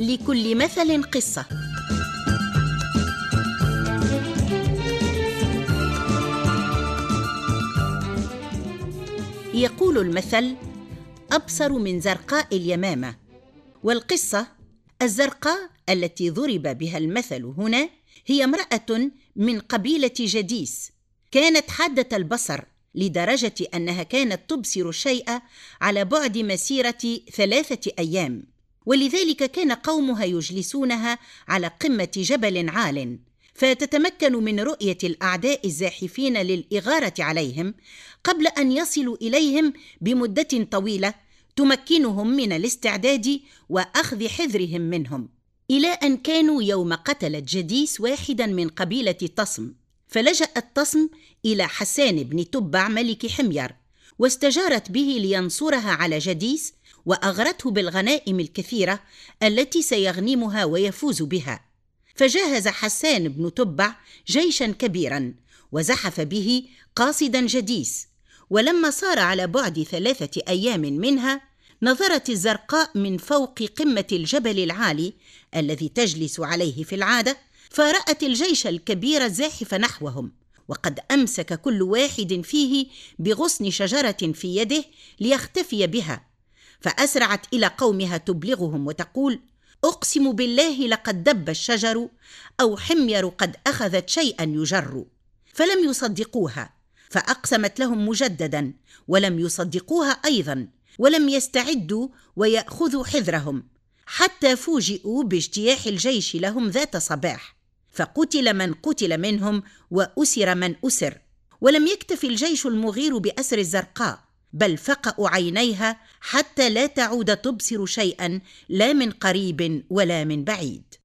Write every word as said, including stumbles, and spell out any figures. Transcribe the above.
لكل مثل قصة. يقول المثل: أبصر من زرقاء اليمامة. والقصة: الزرقاء التي ضرب بها المثل هنا هي امرأة من قبيلة جديس، كانت حادة البصر لدرجة أنها كانت تبصر الشيء على بعد مسيرة ثلاثة أيام، ولذلك كان قومها يجلسونها على قمة جبل عال، فتتمكن من رؤية الأعداء الزاحفين للإغارة عليهم قبل أن يصلوا إليهم بمدة طويلة تمكنهم من الاستعداد وأخذ حذرهم منهم، إلى أن كانوا يوم قتلت جديس واحدا من قبيلة تصم، فلجأت تصم إلى حسان بن تبع ملك حمير، واستجارت به لينصرها على جديس، وأغرته بالغنائم الكثيرة التي سيغنمها ويفوز بها. فجهز حسان بن تبع جيشا كبيرا وزحف به قاصدا جديس، ولما صار على بعد ثلاثة أيام منها نظرت الزرقاء من فوق قمة الجبل العالي الذي تجلس عليه في العادة، فرأت الجيش الكبير الزاحف نحوهم، وقد أمسك كل واحد فيه بغصن شجرة في يده ليختفي بها، فأسرعت إلى قومها تبلغهم وتقول: أقسم بالله لقد دب الشجر، أو حمير قد أخذت شيئا يجر. فلم يصدقوها، فأقسمت لهم مجددا، ولم يصدقوها أيضا، ولم يستعدوا ويأخذوا حذرهم، حتى فوجئوا باجتياح الجيش لهم ذات صباح، فقتل من قتل منهم وأسر من أسر. ولم يكتف الجيش المغير بأسر الزرقاء، بل فقأوا عينيها حتى لا تعود تبصر شيئا، لا من قريب ولا من بعيد.